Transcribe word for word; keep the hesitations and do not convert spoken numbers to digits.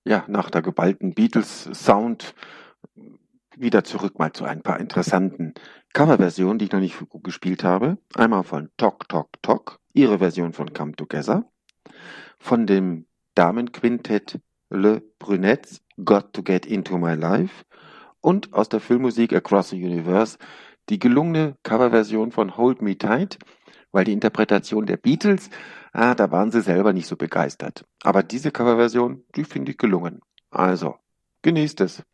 Ja, nach der geballten Beatles-Sound wieder zurück mal zu ein paar interessanten Coverversionen, die ich noch nicht gespielt habe. Einmal von Tok Tok Tok, ihre Version von Come Together, von dem Damenquintett Le Brunettes Got to Get Into My Life und aus der Filmmusik Across the Universe die gelungene Coverversion von Hold Me Tight, weil die Interpretation der Beatles, ah, da waren sie selber nicht so begeistert. Aber diese Coverversion, die finde ich gelungen. Also, genießt es.